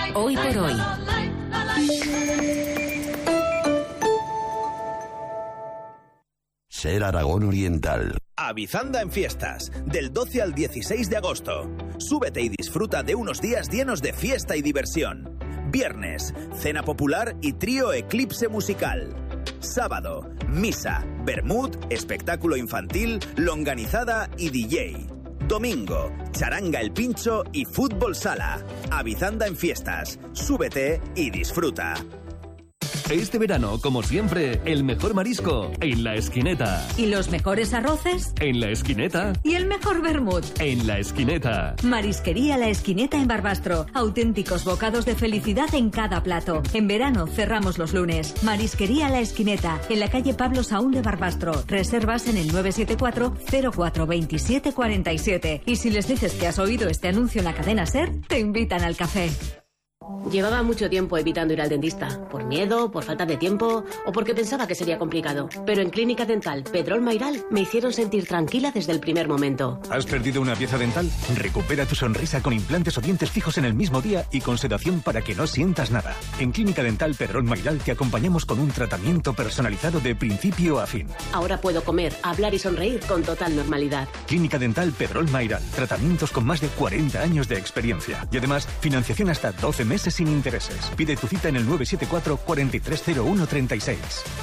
Hoy por hoy. Ser Aragón Oriental. Avizanda en fiestas, del 12 al 16 de agosto. Súbete y disfruta de unos días llenos de fiesta y diversión. Viernes, cena popular y trío Eclipse musical. Sábado, misa, vermut, espectáculo infantil, longanizada y DJ. Domingo, charanga el pincho y fútbol sala. Avizanda en fiestas. Súbete y disfruta. Este verano, como siempre, el mejor marisco en La Esquineta. ¿Y los mejores arroces? En La Esquineta. ¿Y el mejor vermut? En La Esquineta. Marisquería La Esquineta en Barbastro. Auténticos bocados de felicidad en cada plato. En verano cerramos los lunes. Marisquería La Esquineta, en la calle Pablo Saúl de Barbastro. Reservas en el 974 04 27 47. Y si les dices que has oído este anuncio en la cadena SER, te invitan al café. Llevaba mucho tiempo evitando ir al dentista, por miedo, por falta de tiempo o porque pensaba que sería complicado. Pero en Clínica Dental Pedrol Mairal me hicieron sentir tranquila desde el primer momento. ¿Has perdido una pieza dental? Recupera tu sonrisa con implantes o dientes fijos en el mismo día y con sedación para que no sientas nada. En Clínica Dental Pedrol Mairal te acompañamos con un tratamiento personalizado de principio a fin. Ahora puedo comer, hablar y sonreír con total normalidad. Clínica Dental Pedrol Mairal. Tratamientos con más de 40 años de experiencia. Y además, financiación hasta 12 meses sin intereses. Pide tu cita en el 974 430136.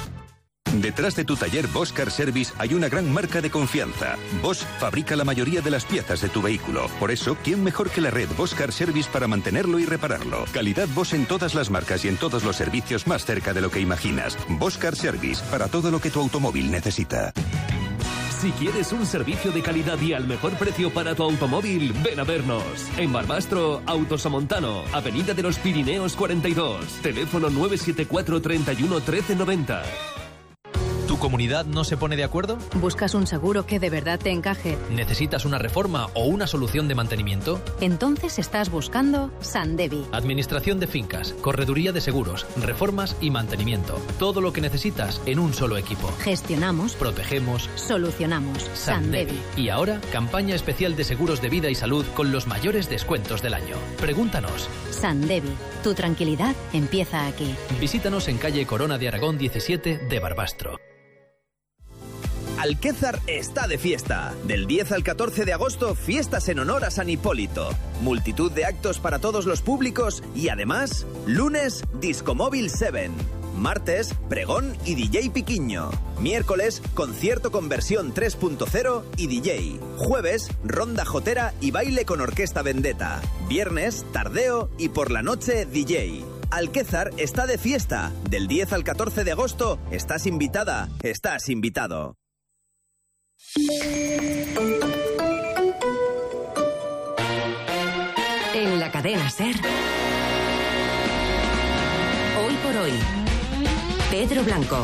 Detrás de tu taller Bosch Car Service hay una gran marca de confianza. Bosch fabrica la mayoría de las piezas de tu vehículo. Por eso, ¿quién mejor que la red Bosch Car Service para mantenerlo y repararlo? Calidad Bosch en todas las marcas y en todos los servicios más cerca de lo que imaginas. Bosch Car Service, para todo lo que tu automóvil necesita. Si quieres un servicio de calidad y al mejor precio para tu automóvil, ven a vernos. En Barbastro, Autosomontano, Avenida de los Pirineos 42. Teléfono 974 31 13 90. ¿Tu comunidad no se pone de acuerdo? ¿Buscas un seguro que de verdad te encaje? ¿Necesitas una reforma o una solución de mantenimiento? Entonces estás buscando Sandevi. Administración de fincas, correduría de seguros, reformas y mantenimiento. Todo lo que necesitas en un solo equipo. Gestionamos, protegemos, solucionamos. Sandevi. Y ahora, campaña especial de seguros de vida y salud con los mayores descuentos del año. Pregúntanos. Sandevi. Tu tranquilidad empieza aquí. Visítanos en calle Corona de Aragón 17 de Barbastro. Alquézar está de fiesta. Del 10 al 14 de agosto, fiestas en honor a San Hipólito. Multitud de actos para todos los públicos y además, lunes, Discomóvil 7. Martes, pregón y DJ Piquiño. Miércoles, concierto con versión 3.0 y DJ. Jueves, ronda jotera y baile con orquesta Vendetta. Viernes, tardeo y por la noche, DJ. Alquézar está de fiesta. Del 10 al 14 de agosto, estás invitada, estás invitado. En la cadena SER. Hoy por hoy. Pedro Blanco.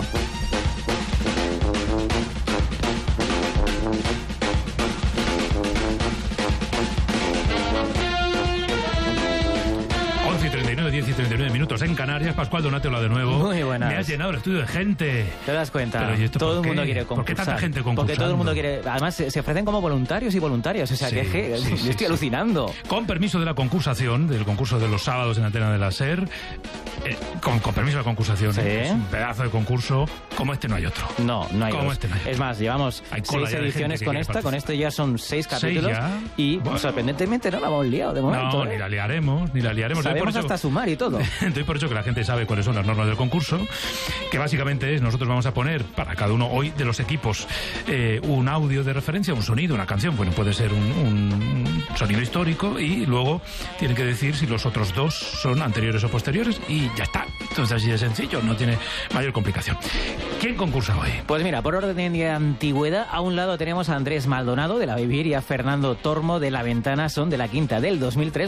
Y 39, 10 y 39 minutos en Canarias. Pascual Donate, hola de nuevo. Muy buenas. Me has llenado el estudio de gente. ¿Te das cuenta? Pero, ¿y esto todo por el mundo qué? quiere concursar. ¿Por qué tanta gente concursando? Porque todo el mundo quiere... Además, se ofrecen como voluntarios y voluntarias. O sea, Sí, que sí, yo estoy alucinando. Con permiso de la concursación, del concurso de los sábados en Antena de la SER, con permiso de la concursación, Sí. Es un pedazo de concurso. Como este no hay otro. No hay Como dos. este no hay otro. Es más, llevamos Hay cola 6 ya de ediciones gente que con quiere esta. Con participar. esto ya son 6 capítulos. ya. Y Bueno. sorprendentemente no la hemos liado de momento. No, ni la liaremos. Sabemos hasta sumar y todo. Doy por hecho que la gente sabe cuáles son las normas del concurso, que básicamente es, nosotros vamos a poner para cada uno hoy de los equipos un audio de referencia, un sonido, una canción, bueno, puede ser un sonido histórico y luego tienen que decir si los otros dos son anteriores o posteriores y ya está. Entonces así de sencillo, no tiene mayor complicación. ¿Quién concursa hoy? Pues mira, por orden de antigüedad, a un lado tenemos a Andrés Maldonado de La Vivir y a Fernando Tormo de La Ventana, son de la quinta del 2003.